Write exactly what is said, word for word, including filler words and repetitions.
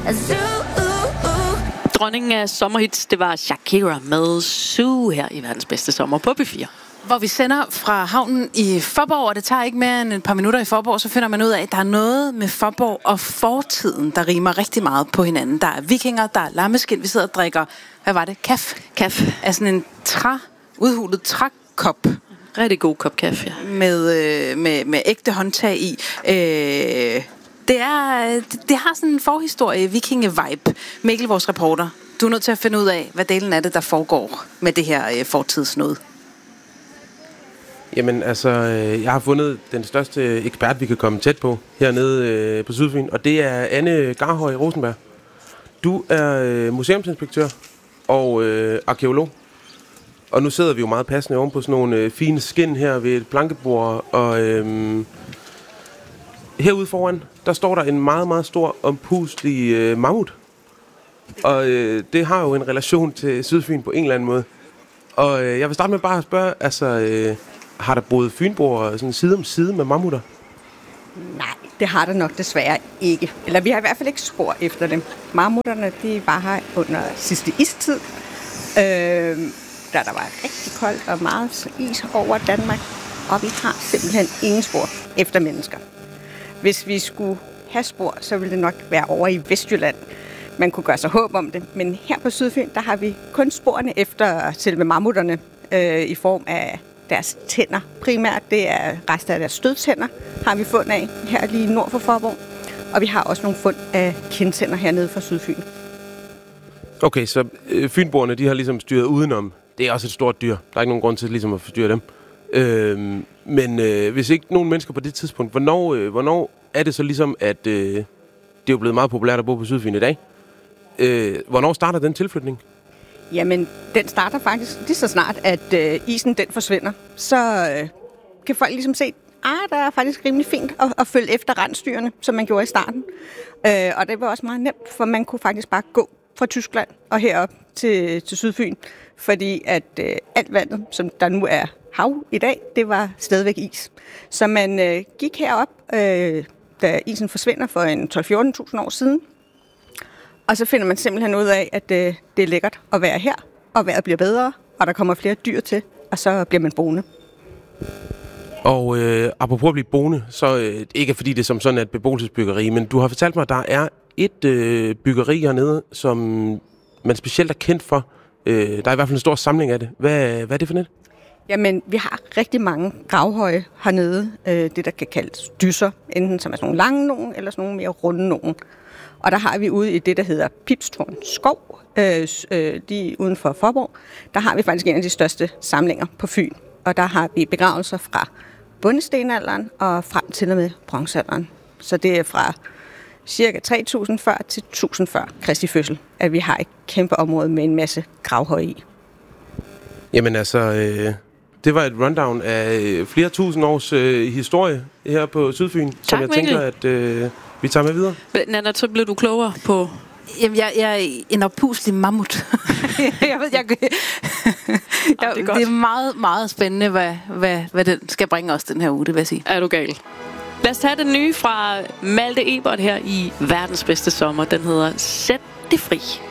Dronningen af sommerhits, det var Shakira med Zoo her i verdens bedste sommer på P fire. Hvor vi sender fra havnen i Faaborg, og det tager ikke mere end et par minutter i Faaborg, så finder man ud af, at der er noget med Faaborg og fortiden, der rimer rigtig meget på hinanden. Der er vikinger, der er lammeskind, vi sidder og drikker, hvad var det? Kaf? Kaf. Er sådan en træ, udhulet trækop. Rigtig god kop kaffe, ja. Med, øh, med, med ægte håndtag i. Øh, det, er, det, det har sådan en forhistorie, vikinge-vibe. Mikkel, vores reporter, du er nødt til at finde ud af, hvad delen af det, der foregår med det her øh, fortidsnode. Jamen altså, jeg har fundet den største ekspert, vi kan komme tæt på hernede øh, på Sydfyn, og det er Anne Garhøj Rosenberg. Du er øh, museumsinspektør og øh, arkeolog, og nu sidder vi jo meget passende oven på sådan nogle øh, fine skin her ved et plankebord, og øh, herude foran, der står der en meget, meget stor ompustelig øh, mammut, og øh, det har jo en relation til Sydfyn på en eller anden måde. Og øh, jeg vil starte med bare at spørge, altså... Øh, har der boet fynboer sådan side om side med mammutter? Nej, det har der nok desværre ikke. Eller vi har i hvert fald ikke spor efter dem. Mammutterne, de var her under sidste istid, øh, da der var rigtig koldt og meget is over Danmark. Og vi har simpelthen ingen spor efter mennesker. Hvis vi skulle have spor, så ville det nok være over i Vestjylland. Man kunne gøre sig håb om det. Men her på Sydfyn, der har vi kun sporene efter selve mammutterne øh, i form af deres tænder primært. Det er rester af deres stødtænder, har vi fund af her lige nord for Faaborg. Og vi har også nogle fund af kindtænder hernede fra Sydfyn. Okay, så øh, fynboerne, de har ligesom styret udenom. Det er også et stort dyr. Der er ikke nogen grund til ligesom at forstyrre dem. Øh, men øh, hvis ikke nogen mennesker på det tidspunkt, hvornår, øh, hvornår er det så ligesom, at øh, det er jo blevet meget populært at bo på Sydfyn i dag? Øh, hvornår starter den tilflytning? Jamen, den starter faktisk lige så snart, at øh, isen den forsvinder. Så øh, kan folk ligesom se, ah, der er faktisk rimelig fint at, at følge efter rensdyrene, som man gjorde i starten. Øh, og det var også meget nemt, for man kunne faktisk bare gå fra Tyskland og herop til, til Sydfyn. Fordi at øh, alt vandet, som der nu er hav i dag, det var stadigvæk is. Så man øh, gik herop, øh, da isen forsvinder for en tolv til fjorten tusind år siden. Og så finder man simpelthen ud af, at øh, det er lækkert at være her, og vejret bliver bedre, og der kommer flere dyr til, og så bliver man boende. Og øh, apropos at blive boende, så øh, ikke fordi det som sådan er et beboelsesbyggeri, men du har fortalt mig, at der er et øh, byggeri hernede, som man specielt er kendt for. Øh, der er i hvert fald en stor samling af det. Hvad, hvad er det for net? Jamen, vi har rigtig mange gravhøje hernede, øh, det der kan kaldes dyser, enten som er sådan nogle lange nogen, eller sådan nogle mere runde nogen. Og der har vi ude i det, der hedder Pibstårn Skov, øh, øh, lige uden for Faaborg, der har vi faktisk en af de største samlinger på Fyn. Og der har vi begravelser fra bundestenalderen og frem til og med bronzealderen. Så det er fra cirka tre tusind før til tusind før Kristi fødsel, at vi har et kæmpe område med en masse gravhøje i. Jamen altså, øh, det var et rundown af flere tusind års øh, historie her på Sydfyn, tak, som jeg Mikkel. tænker, at øh, vi tager med videre. Nanna, så blev du klogere på... Jamen, jeg, jeg er en opuslig mammut. jeg ved, jeg, jeg, jeg, det, er det er meget, meget spændende, hvad, hvad, hvad den skal bringe os den her uge, det vil jeg sige. Er du gal? Lad os tage den nye fra Malte Ebert her i verdens bedste sommer. Den hedder Sæt det fri.